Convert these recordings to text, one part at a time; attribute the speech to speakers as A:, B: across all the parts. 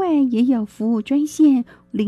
A: 外也有服务专线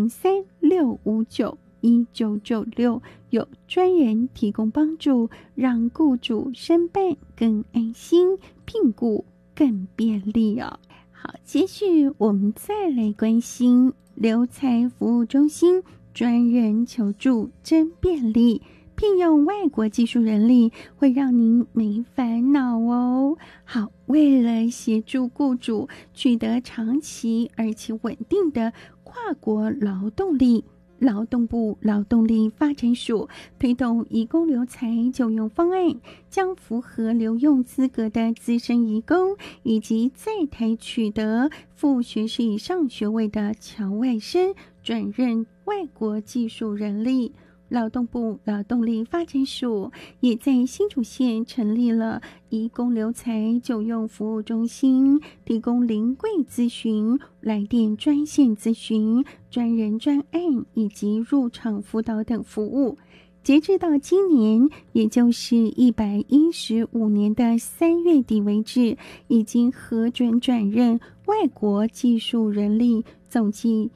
A: 03-659-1996，有专人提供帮助，让雇主申办更安心，聘雇更便利哦。好，接续我们再来关心留才服务中心，专人求助真便利，聘用外国技术人力会让您没烦恼哦。好，为了协助雇主取得长期而且稳定的跨国劳动力，劳动部劳动力发展署推动移工留才就用方案，将符合留用资格的资深移工以及在台取得副学士以上学位的侨外生转任外国技术人力。劳动部劳动力发展署也在新竹县成立了移工留才就用服务中心，提供临柜咨询、来电专线咨询、专人专案以及入场辅导等服务。截至到今年，也就是115年的3月底为止，已经核准转任外国技术人力总计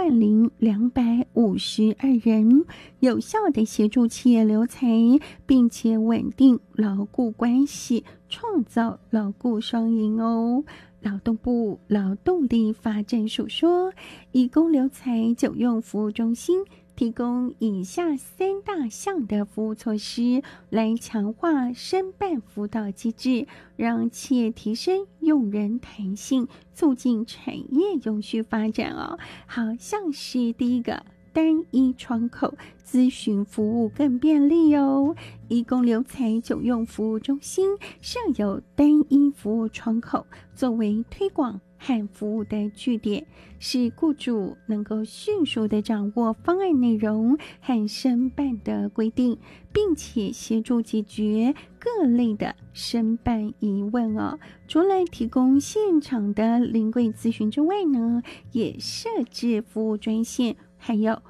A: 70252人，有效地协助企业留才，并且稳定劳雇关系，创造劳雇双赢哦。劳动部劳动力发展署说，移工留才就用服务中心提供以下3大项的服务措施，来强化申办辅导机制，让企业提升用人弹性，促进产业永续发展哦。好像是第一个，单一窗口咨询服务更便利哦。移工留才就用服务中心设有单一服务窗口，作为推广和服务的据点，使雇主能够迅速地掌握方案内容和申办的规定，并且协助解决各类的申办疑问哦。除了提供现场的临柜咨询之外呢，也设置服务专线，还有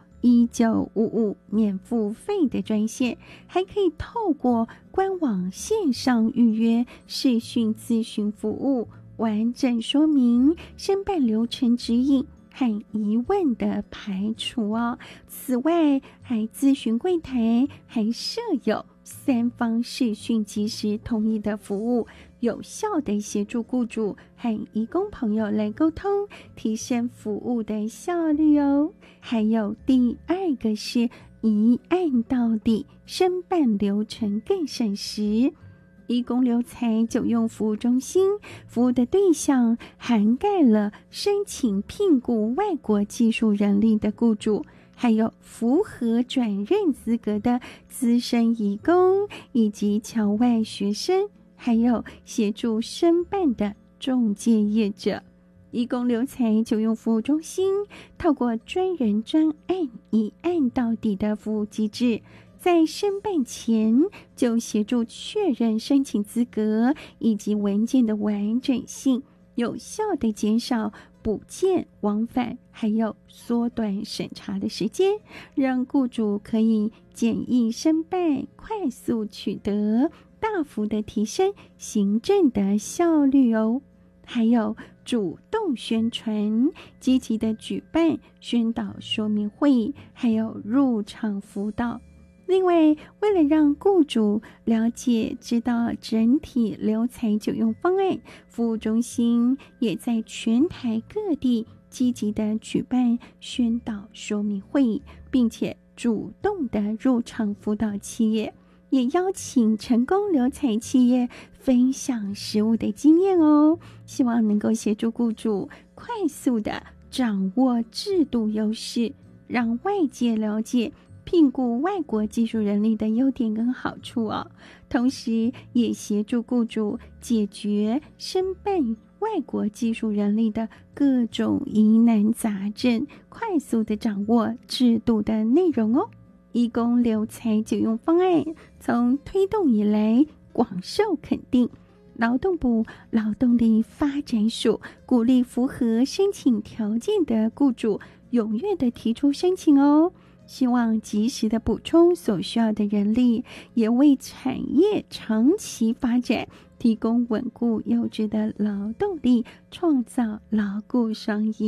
A: 1955免付费的专线，还可以透过官网线上预约视讯咨询服务，完整说明申办流程指引和疑问的排除哦。此外，还咨询柜台还设有3方视讯即时同意的服务，有效地协助雇主和移工朋友来沟通，提升服务的效率哦。还有第2个是一案到底，申办流程更省时。移工留才就用服务中心服务的对象涵盖了申请聘雇外国技术人力的雇主，还有符合转任资格的资深移工以及侨外学生，还有协助申办的中介业者。移工留才就用服务中心透过专人专案一案到底的服务机制，在申办前就协助确认申请资格以及文件的完整性，有效地减少补件往返，还有缩短审查的时间，让雇主可以简易申办，快速取得，大幅的提升行政的效率哦。还有主动宣传，积极的举办宣导说明会，还有入场辅导。另外，为了让雇主了解知道整体留才就用方案，服务中心也在全台各地积极的举办宣导说明会，并且主动的入场辅导企业，也邀请成功留才企业分享实务的经验哦，希望能够协助雇主快速的掌握制度优势，让外界了解聘雇外国技术人力的优点跟好处哦，同时也协助雇主解决申办外国技术人力的各种疑难杂症，快速的掌握制度的内容哦。移工留才就用方案从推动以来广受肯定，劳动部劳动力发展署鼓励符合申请条件的雇主踊跃的提出申请哦，希望及时的补充所需要的人力，也为产业长期发展提供稳固优质的劳动力，创造劳雇双赢。